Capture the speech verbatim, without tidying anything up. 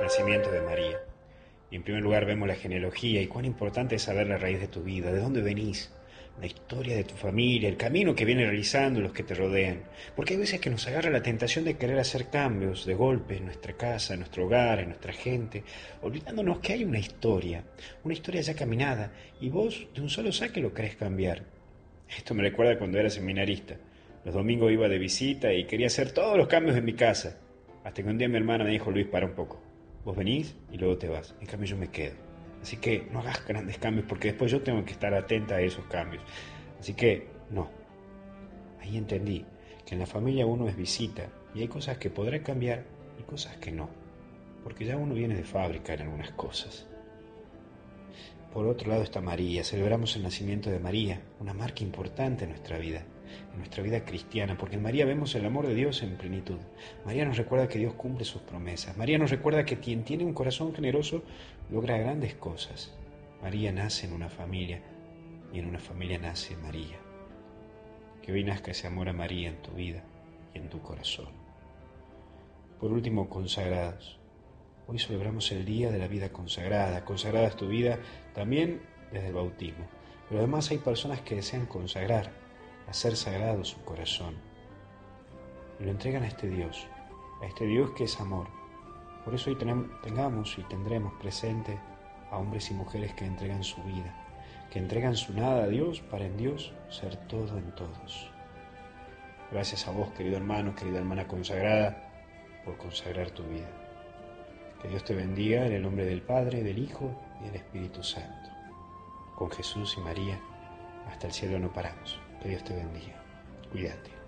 Nacimiento de María. Y en primer lugar vemos la genealogía y cuán importante es saber la raíz de tu vida, de dónde venís, la historia de tu familia, el camino que viene realizando los que te rodean. Porque hay veces que nos agarra la tentación de querer hacer cambios de golpe en nuestra casa, en nuestro hogar, en nuestra gente, olvidándonos que hay una historia, una historia ya caminada, y vos de un solo saque lo querés cambiar. Esto me recuerda cuando era seminarista. Los domingos iba de visita y quería hacer todos los cambios en mi casa. Hasta que un día mi hermana me dijo: Luis, para un poco. Vos venís y luego te vas. En cambio yo me quedo. Así que no hagas grandes cambios porque después yo tengo que estar atenta a esos cambios. Así que no. Ahí entendí que en la familia uno es visita y hay cosas que podrá cambiar y cosas que no. Porque ya uno viene de fábrica en algunas cosas. Por otro lado está María. Celebramos el nacimiento de María, una marca importante en nuestra vida, en nuestra vida cristiana, porque en María vemos el amor de Dios en plenitud. María nos recuerda que Dios cumple sus promesas. María nos recuerda que quien tiene un corazón generoso logra grandes cosas. María nace en una familia y en una familia nace María. Que hoy nazca ese amor a María en tu vida y en tu corazón. Por último, consagrados. Hoy celebramos el día de la vida consagrada. Consagrada es tu vida también desde el bautismo. Pero además hay personas que desean consagrar, hacer sagrado su corazón. Y lo entregan a este Dios, a este Dios que es amor. Por eso hoy tengamos y tendremos presente a hombres y mujeres que entregan su vida, que entregan su nada a Dios para en Dios ser todo en todos. Gracias a vos, querido hermano, querida hermana consagrada, por consagrar tu vida. Que Dios te bendiga en el nombre del Padre, del Hijo y del Espíritu Santo. Con Jesús y María, hasta el cielo no paramos. Que Dios te bendiga. Cuídate.